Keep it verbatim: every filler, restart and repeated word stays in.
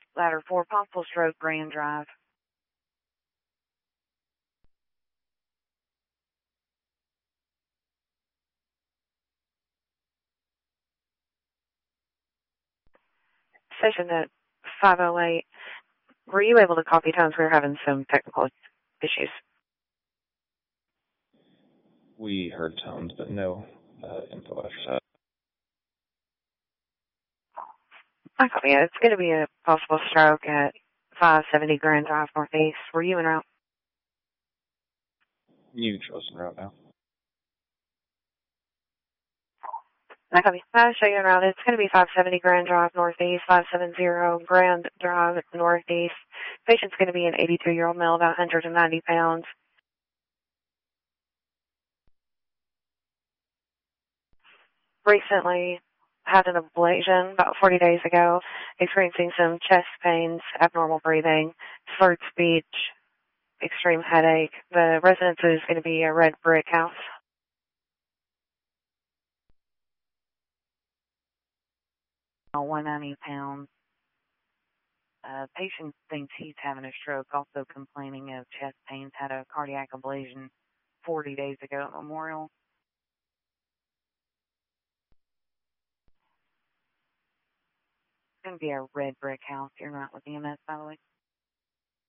Ladder four, possible stroke, Grand Drive. Station at five oh eight. Were you able to copy tones? We were having some technical issues. We heard tones, but no uh, info after that. I copy it. It's going to be a possible stroke at five seventy Grand Drive Northeast. Were you en route? You chose en route now. I copy. I'll show you en route. It's going to be five seventy Grand Drive Northeast, five seventy Grand Drive Northeast. Patient's going to be an eighty-two-year-old male, about one hundred ninety pounds. Recently had an ablation about forty days ago, experiencing some chest pains, abnormal breathing, slurred speech, extreme headache. The residence is going to be a red brick house. one hundred ninety pounds. Uh, patient thinks he's having a stroke, also complaining of chest pains, had a cardiac ablation forty days ago at Memorial. It's going to be a red brick house. You're not with E M S, by the way.